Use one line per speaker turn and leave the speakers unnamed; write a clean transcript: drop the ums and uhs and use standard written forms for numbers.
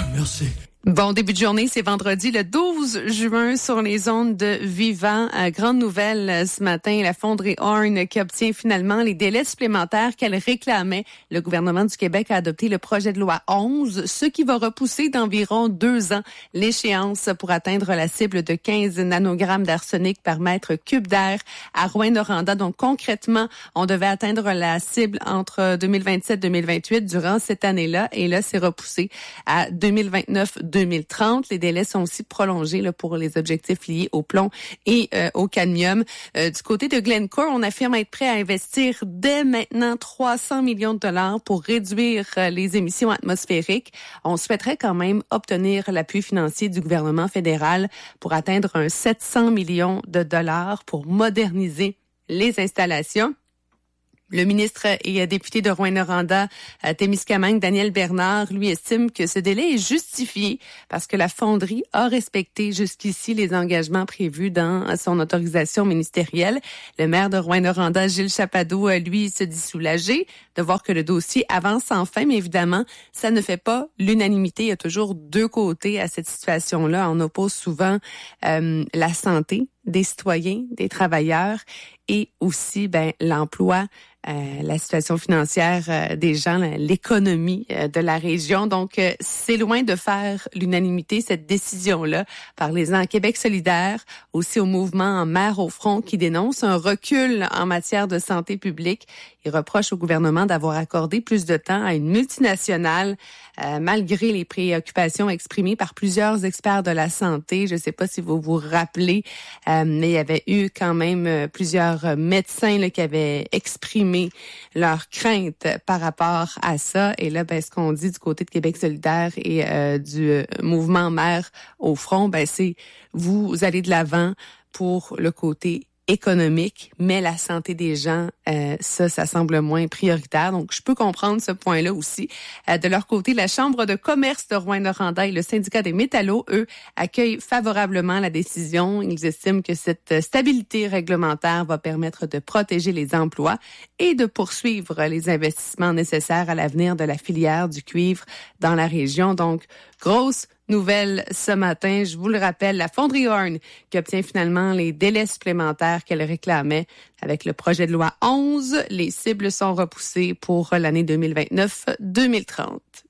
Merci.
Bon début de journée, c'est vendredi le 12 juin sur les ondes de Vivant. Grande nouvelle ce matin, la fonderie Horn qui obtient finalement les délais supplémentaires qu'elle réclamait. Le gouvernement du Québec a adopté le projet de loi 11, ce qui va repousser d'environ 2 ans l'échéance pour atteindre la cible de 15 nanogrammes d'arsenic par mètre cube d'air à Rouyn-Noranda. Donc concrètement, on devait atteindre la cible entre 2027-2028 durant cette année-là et là, c'est repoussé à 2029-2030. Les délais sont aussi prolongés là, pour les objectifs liés au plomb et au cadmium. Du côté de Glencore, on affirme être prêt à investir dès maintenant 300 millions de dollars pour réduire les émissions atmosphériques. On souhaiterait quand même obtenir l'appui financier du gouvernement fédéral pour atteindre un 700 millions de dollars pour moderniser les installations. Le ministre et député de Rouyn-Noranda, Témiscamingue, Daniel Bernard, lui estime que ce délai est justifié parce que la fonderie a respecté jusqu'ici les engagements prévus dans son autorisation ministérielle. Le maire de Rouyn-Noranda, Gilles Chapado, lui, se dit soulagé de voir que le dossier avance enfin, mais évidemment, ça ne fait pas l'unanimité. Il y a toujours deux côtés à cette situation-là. On oppose souvent la santé des citoyens, des travailleurs et aussi l'emploi, la situation financière des gens, l'économie de la région. Donc, c'est loin de faire l'unanimité, cette décision-là. Parlez-en à Québec solidaire, aussi au mouvement Mères au front qui dénonce un recul en matière de santé publique. Il reproche au gouvernement d'avoir accordé plus de temps à une multinationale malgré les préoccupations exprimées par plusieurs experts de la santé. Je ne sais pas si vous vous rappelez, mais il y avait eu quand même plusieurs médecins là, qui avaient exprimé leurs craintes par rapport à ça. Et là, ce qu'on dit du côté de Québec solidaire et du mouvement Mères au front, c'est vous allez de l'avant pour le côté économique, mais la santé des gens, ça semble moins prioritaire. Donc, je peux comprendre ce point-là aussi. De leur côté, la Chambre de commerce de Rouyn-Noranda et le syndicat des métallos, eux, accueillent favorablement la décision. Ils estiment que cette stabilité réglementaire va permettre de protéger les emplois et de poursuivre les investissements nécessaires à l'avenir de la filière du cuivre dans la région. Donc, grosse nouvelle ce matin, je vous le rappelle, la fonderie Horn qui obtient finalement les délais supplémentaires qu'elle réclamait avec le projet de loi 11. Les cibles sont repoussées pour l'année 2029-2030.